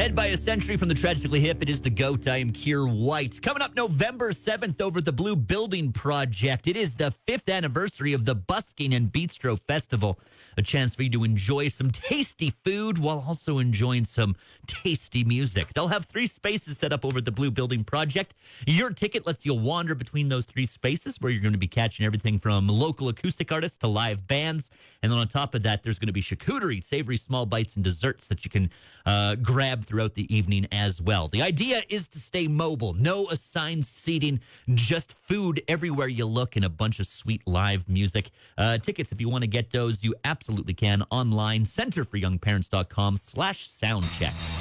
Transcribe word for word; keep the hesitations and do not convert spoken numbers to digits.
Led by a century from the Tragically Hip, it is The Goat. I am Keir White. Coming up November seventh over at the Blue Building Project, it is the fifth anniversary of the Busking and Bistro Festival. A chance for you to enjoy some tasty food while also enjoying some tasty music. They'll have three spaces set up over at the Blue Building Project. Your ticket lets you wander between those three spaces where you're going to be catching everything from local acoustic artists to live bands. And then on top of that, there's going to be charcuterie, savory small bites, and desserts that you can uh, grab throughout the evening as well. The idea is to stay mobile. No assigned seating, just food everywhere you look and a bunch of sweet live music. Uh, tickets, if you want to get those, you absolutely can online. Centerforyoungparents.com slash soundcheck.